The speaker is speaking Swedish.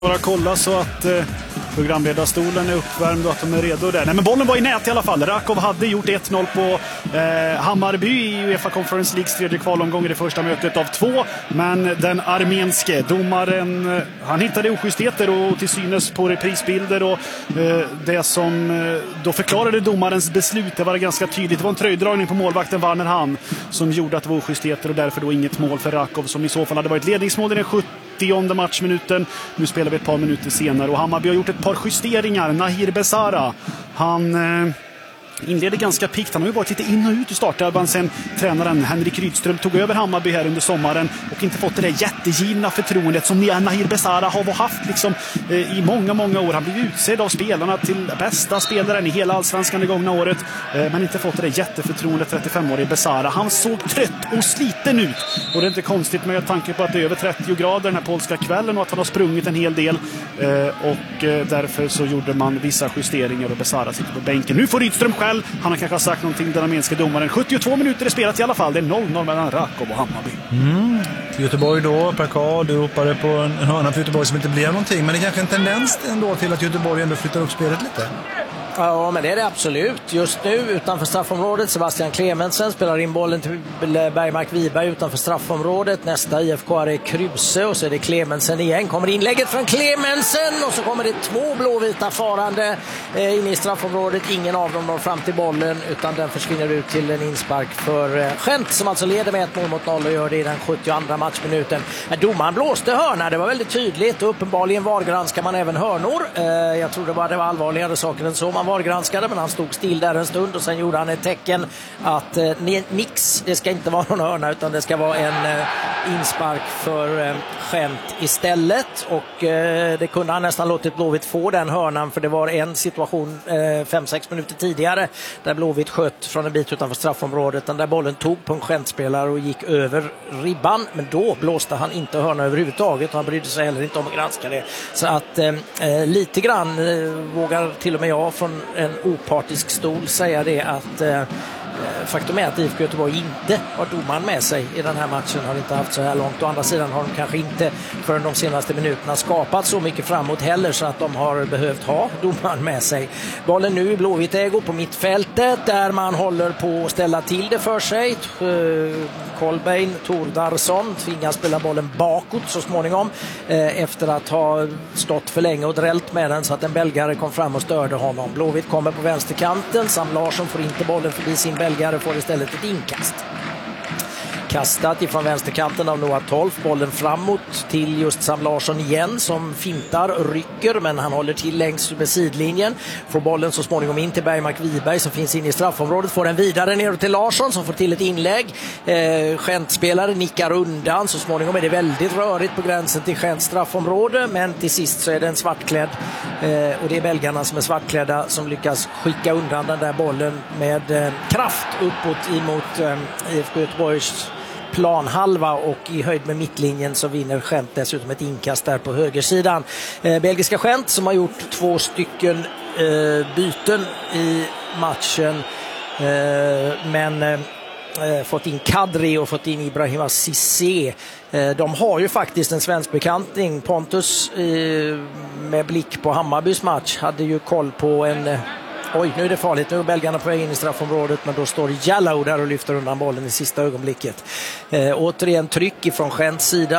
Bara kolla så att programledarstolen är uppvärmd och att de är redo där. Nej, men bollen var i nät i alla fall. Rakov hade gjort 1-0 på Hammarby i UEFA Conference Leagues tredje kvalomgång i det första mötet av 2. Men den armenske domaren, han hittade oschystheter och till synes på reprisbilder och det som då förklarade domarens beslut, det var ganska tydligt. Det var en tröjdragning på målvakten Warner Hahn som gjorde att det var oschystheter och därför då inget mål för Rakov som i så fall hade varit ledningsmål i den 70:e matchminuten. Nu spelar vi ett par minuter senare och Hammarby har gjort ett par justeringar. Nahir Besara, han inleder ganska pikt. Han har ju varit lite in och ut i startelvan sen tränaren Henrik Rydström tog över Hammarby här under sommaren och inte fått det där jättegivna förtroendet som Nahir Besara har haft liksom, i många år. Han blev utsedd av spelarna till bästa spelaren i hela allsvenskan det gångna året, men inte fått det där jätteförtroendet. 35-årig Besara. Han såg trött och sliten ut och det är inte konstigt med tanke på att det är över 30 grader den här polska kvällen och att han har sprungit en hel del och därför så gjorde man vissa justeringar och Besara sitter på bänken. Nu får Rydström själv. Han har kanske sagt någonting den armenska domaren. 72 minuter är spelat i alla fall. Det är 0-0 mellan Rakov och Hammarby. Göteborg då, Per du hoppade på en hörna för Göteborg som inte blev någonting. Men det är kanske en tendens ändå till att Göteborg ändå flyttar upp spelet lite. Ja, men det är det absolut. Just nu utanför straffområdet, Sebastian Clemensen spelar in bollen till Bergmark Wiberg utanför straffområdet. Nästa IFK är Kruse och så är det Clemensen igen. Kommer inlägget från Clemensen och så kommer det 2 blåvita farande in i straffområdet. Ingen av dem når fram till bollen utan den försvinner ut till en inspark för Gent som alltså leder med 1-0 och gör det i den 72:a matchminuten. Domaren blåste hörna, det var väldigt tydligt och uppenbarligen vargranskar man även hörnor. Jag tror det var allvarligare saker än så. Han var granskade men han stod still där en stund och sen gjorde han ett tecken att nix, det ska inte vara någon hörna utan det ska vara en inspark för Gent istället och det kunde han nästan låtit Blåvitt få den hörnan för det var en situation 5-6 minuter tidigare där Blåvitt sköt från en bit utanför straffområdet där bollen tog på en Gent-spelare och gick över ribban men då blåste han inte hörna överhuvudtaget och han brydde sig heller inte om att granska det så att lite grann vågar till och med jag från en opartisk stol säga det att faktum är att IFK Göteborg inte har domaren med sig i den här matchen, har inte haft så här långt. Å andra sidan har de kanske inte förrän de senaste minuterna skapat så mycket framåt heller så att de har behövt ha domaren med sig. Bollen nu i Blåvitt ägo på mittfältet där man håller på att ställa till det för sig. Kolbeinn Thordarson tvingas spela bollen bakåt så småningom efter att ha stått för länge och drällt med den så att en belgare kom fram och störde honom. Blåvitt kommer på vänsterkanten, Sam Larsson får inte bollen förbi sin belgare, får istället ett inkast. Kastat ifrån vänsterkanten av Noah Tolf, bollen framåt till just Sam Larsson igen som fintar, rycker men han håller till längs med sidlinjen. Får bollen så småningom in till Bergmark Wiberg som finns inne i straffområdet, får den vidare ner till Larsson som får till ett inlägg. Gent-spelare nickar undan, så småningom är det väldigt rörigt på gränsen till Gents straffområde men till sist så är det en svartklädd och det är belgarna som är svartklädda som lyckas skicka undan den där bollen med kraft uppåt emot IFK Göteborgs planhalva och i höjd med mittlinjen så vinner Gent dessutom ett inkast där på högersidan. Belgiska Gent som har gjort 2 stycken byten i matchen men fått in Kadri och fått in Ibrahima Cissé. De har ju faktiskt en svensk bekanting. Pontus med blick på Hammarbys match hade ju koll på en oj, nu är det farligt. Nu är belgarna på väg in i straffområdet men då står Jallow där och lyfter undan bollen i sista ögonblicket. Återigen tryck ifrån Gents sida.